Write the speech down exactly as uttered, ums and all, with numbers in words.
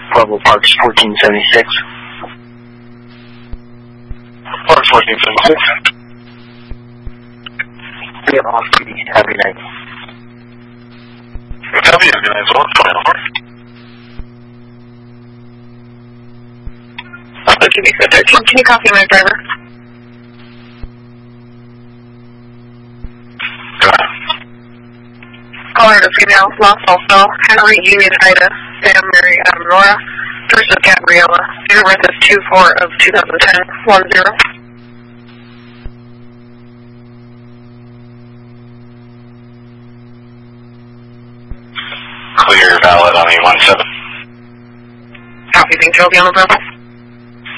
Bravo Parks fourteen seventy-six. Parks fourteen seventy-six. We have off-duty. Happy night. Copy, have a good night as well. Q B thirteen, can you copy my driver? Go ahead. Caller to female, lost also, Henry, Union, Ida, Sam, Mary, Adam, Nora, versus Gabriella. Date of birth is two four of two thousand ten, one zero. Clear, valid on eight one seven. Copy, being Joby on the Bravo.